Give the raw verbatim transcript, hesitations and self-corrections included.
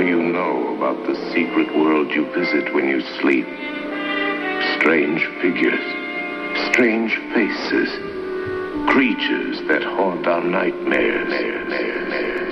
do you know about the secret world you visit when you sleep? Strange figures, strange faces, creatures that haunt our nightmares.